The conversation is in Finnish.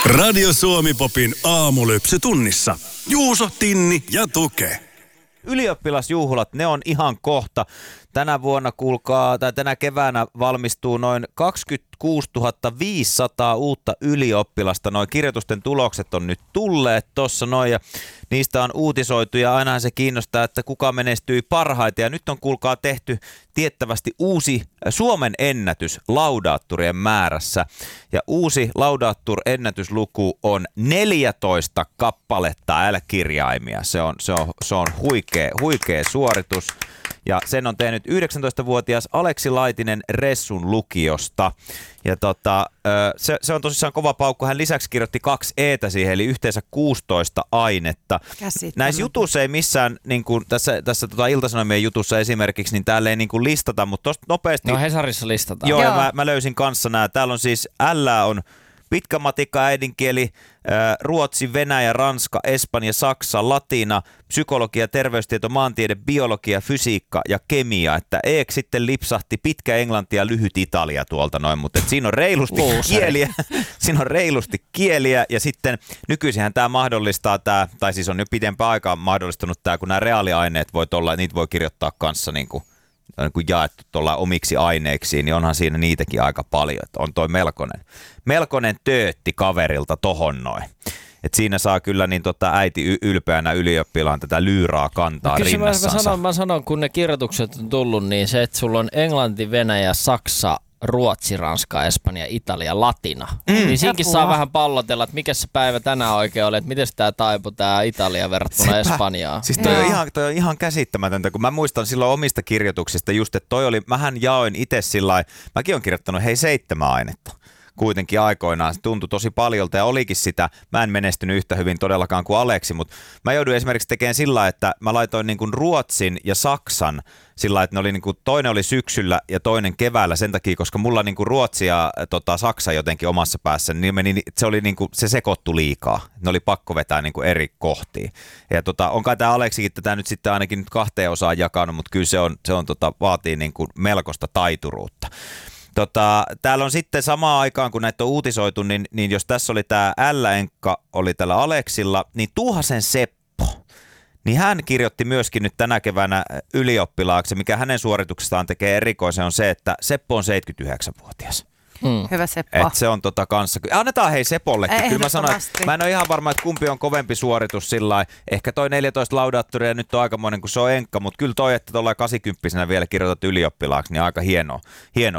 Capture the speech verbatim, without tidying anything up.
Radio Suomi-popin aamulypsy tunnissa. Juuso, Tinni ja Tuke. Ylioppilasjuhlat, ne on ihan kohta. Tänä vuonna, kuulkaa, tai tänä keväänä valmistuu noin kaksikymmentäkuusituhatta viisisataa uutta ylioppilasta. Noin kirjoitusten tulokset on nyt tulleet tuossa noin ja niistä on uutisoitu ja ainahan se kiinnostaa, että kuka menestyi parhaiten. Ja nyt on, kuulkaa, tehty tiettävästi uusi Suomen ennätys laudaatturien määrässä. Ja uusi laudaattur-ennätysluku on neljätoista kappaletta L-kirjaimia. Se on, se on, se on huikea, huikea suoritus. Ja sen on tehnyt yhdeksäntoistavuotias Aleksi Laitinen Ressun lukiosta. Ja tota, se, se on tosissaan kova paukku. Hän lisäksi kirjoitti kaksi eetä siihen, eli yhteensä kuusitoista ainetta. Näissä jutuissa ei missään, niin kuin tässä, tässä tota Ilta-Sanomien jutussa esimerkiksi, niin täällä ei niin kuin listata, mutta tosta nopeasti... No Hesarissa listataan. Joo, joo. Ja mä, mä löysin kanssa nämä. Täällä on siis L on pitkä matikka, äidinkieli, ruotsi, venäjä, ranska, espanja, saksa, latina, psykologia, terveystieto, maantiede, biologia, fysiikka ja kemia. Että eek sitten lipsahti pitkä englanti ja lyhyt italia tuolta noin, mutta siinä on reilusti kieliä. Siinä on reilusti kieliä ja sitten nykyisinhän tämä mahdollistaa, tää, tai siis on jo pidempään aikaa mahdollistunut tämä, kun nämä reaaliaineet voi olla, niitä voi kirjoittaa kanssa niin kuin on kun jaettu tuolla omiksi aineiksi, niin onhan siinä niitäkin aika paljon. Että on toi melkoinen, melkoinen töötti kaverilta tohon noin. Et siinä saa kyllä niin tota äiti y- ylpeänä ylioppilaan tätä lyyraa kantaa no, rinnassansa. Mä sanon, mä sanon, kun ne kirjoitukset on tullut, niin se, että sulla on englanti, venäjä, saksa, ruotsi, ranska, espanja, italia, latina. Mm. Niin siinkin saa vähän pallotella, että mikä se päivä tänään oikein oli, että miten tämä taipui tämä Italia verrattuna Sepä. Espanjaan. Siis toi on, ihan, toi on ihan käsittämätöntä, kun mä muistan silloin omista kirjoituksista just, että toi oli, mähän jaoin itse sillai, mäkin olen kirjoittanut hei seitsemän ainetta. Kuitenkin aikoinaan se tuntui tosi paljolta ja olikin sitä. Mä en menestynyt yhtä hyvin todellakaan kuin Aleksi, mutta mä jouduin esimerkiksi tekemään sillä, että mä laitoin niin kuin Ruotsin ja Saksan sillä, että ne oli niin kuin, toinen oli syksyllä ja toinen keväällä sen takia, koska mulla niin kuin Ruotsi ja tota, Saksa jotenkin omassa päässä, niin meni, se, oli niin kuin, se sekoittui liikaa. Ne oli pakko vetää niin kuin eri kohtiin. Ja tota, on kai tämä Aleksikin tätä nyt sitten ainakin nyt kahteen osaan jakanut, mutta kyllä se, on, se on, tota, vaatii niin kuin melkoista taituruutta. Tota, täällä on sitten samaan aikaan, kun näitä on uutisoitu, niin, niin jos tässä oli tämä L-enkka, oli tällä Aleksilla, niin Tuuhasen Seppo, niin hän kirjoitti myöskin nyt tänä keväänä ylioppilaaksi, mikä hänen suorituksestaan tekee erikoisen on se, että Seppo on seitsemänkymmentäyhdeksänvuotias. Mm. Hyvä Seppo. Et se on tota kanssa. Annetaan hei Sepollekin. Kyllä mä sanoin, mä en ole ihan varma, että kumpi on kovempi suoritus sillä ehkä toi neljätoista laudaattoria nyt on aikamoinen, kun se on enkka, mutta kyllä toi, että tuolla kahdeksankymppisenä vielä kirjoitat ylioppilaaksi, niin aika hienoa. hienoa.